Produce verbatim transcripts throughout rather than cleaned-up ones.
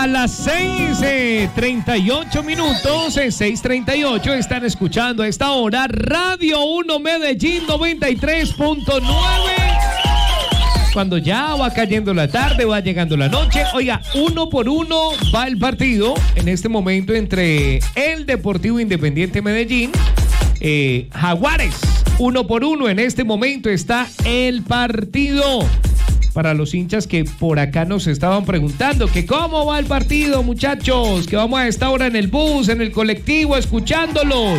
A las seis treinta y ocho minutos, seis treinta y ocho, están escuchando a esta hora Radio uno Medellín noventa y tres punto nueve. Cuando ya va cayendo la tarde, va llegando la noche. Oiga, uno por uno va el partido en este momento entre el Deportivo Independiente Medellín, eh, Jaguares. Uno por uno en este momento está el partido. Para los hinchas que por acá nos estaban preguntando que cómo va el partido, muchachos, que vamos a esta hora en el bus, en el colectivo, escuchándolos.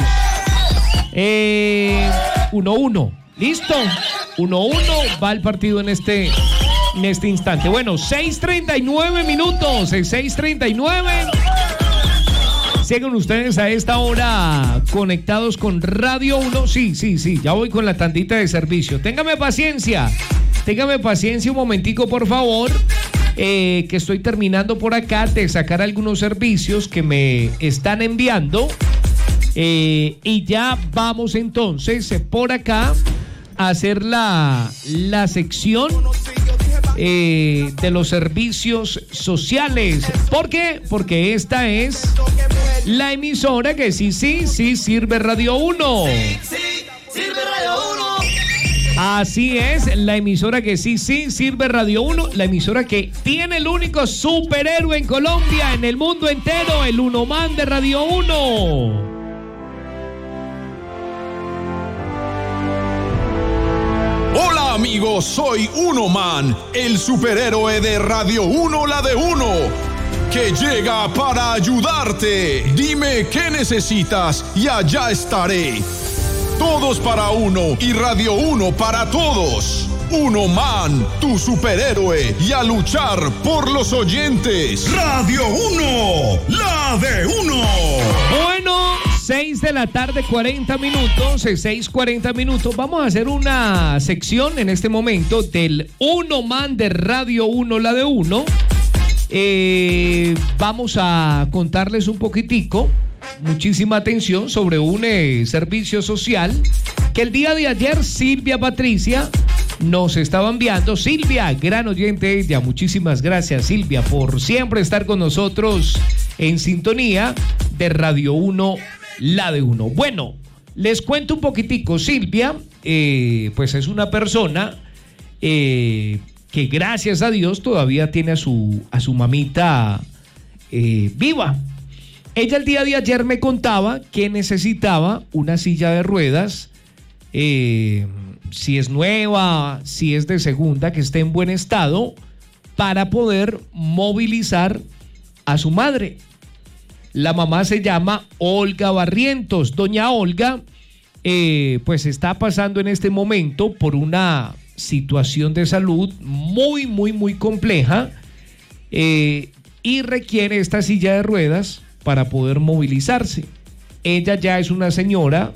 Eh, uno uno, ¿listo? uno uno va el partido en este, en este instante. Bueno, seis treinta y nueve minutos, seis treinta y nueve. Siguen ustedes a esta hora conectados con Radio uno. Sí, sí, sí, ya voy con la tandita de servicio. Téngame paciencia, téngame paciencia un momentico, por favor, eh, que estoy terminando por acá de sacar algunos servicios que me están enviando. Eh, y ya vamos entonces eh, por acá a hacer la, la sección eh, de los servicios sociales. ¿Por qué? Porque esta es la emisora que sí, sí, sí sirve Radio uno. Sí, sí, sirve Radio uno. Así es, la emisora que sí, sí sirve Radio uno, la emisora que tiene el único superhéroe en Colombia, en el mundo entero, el Uno Man de Radio uno. Hola amigos, soy Uno Man, el superhéroe de Radio uno, la de uno, que llega para ayudarte. Dime qué necesitas y allá estaré. Todos para uno y Radio uno para todos. Uno Man, tu superhéroe, y a luchar por los oyentes. Radio uno, la de uno. Bueno, seis de la tarde, cuarenta minutos, seis cuarenta minutos. Vamos a hacer una sección en este momento del Uno Man de Radio uno, la de uno. Eh, vamos a contarles un poquitico, muchísima atención, sobre un eh, servicio social que el día de ayer Silvia Patricia nos estaba enviando. Silvia, gran oyente ella, muchísimas gracias Silvia por siempre estar con nosotros en sintonía de Radio uno, la de uno. Bueno, les cuento un poquitico. Silvia, eh, pues es una persona eh, que gracias a Dios todavía tiene a su, a su mamita eh, viva. Ella el día de ayer me contaba que necesitaba una silla de ruedas, eh, si es nueva, si es de segunda, que esté en buen estado, para poder movilizar a su madre. La mamá se llama Olga Barrientos. Doña Olga, eh, pues está pasando en este momento por una situación de salud muy, muy, muy compleja, eh, y requiere esta silla de ruedas para poder movilizarse. Ella ya es una señora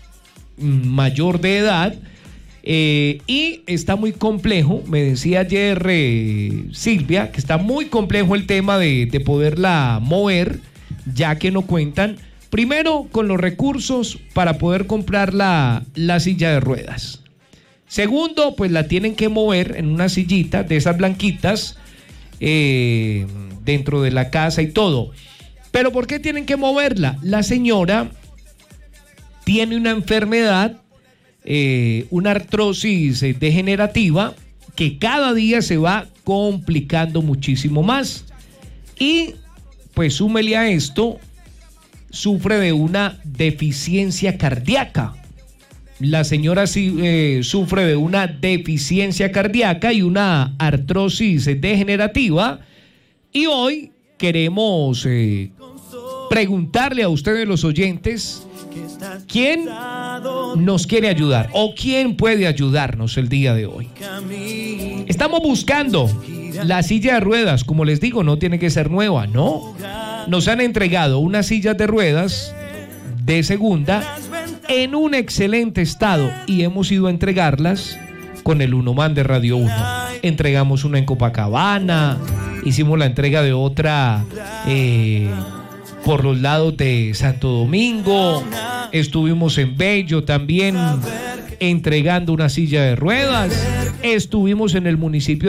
mayor de edad, eh, y está muy complejo, me decía ayer eh, Silvia, que está muy complejo el tema de, de poderla mover, ya que no cuentan, primero, con los recursos para poder comprar la, la silla de ruedas. Segundo, pues la tienen que mover en una sillita de esas blanquitas, eh, dentro de la casa y todo. Pero ¿por qué tienen que moverla? La señora tiene una enfermedad, eh, una artrosis degenerativa, que cada día se va complicando muchísimo más. Y pues súmele a esto, sufre de una deficiencia cardíaca. La señora sí, eh, sufre de una deficiencia cardíaca y una artrosis degenerativa. Y hoy queremos eh, preguntarle a ustedes, los oyentes, ¿quién nos quiere ayudar o quién puede ayudarnos el día de hoy? Estamos buscando la silla de ruedas, como les digo, no tiene que ser nueva, ¿no? Nos han entregado unas sillas de ruedas de segunda en un excelente estado y hemos ido a entregarlas con el Uno Man de Radio uno. Entregamos una en Copacabana, hicimos la entrega de otra eh, por los lados de Santo Domingo, estuvimos en Bello también entregando una silla de ruedas, estuvimos en el municipio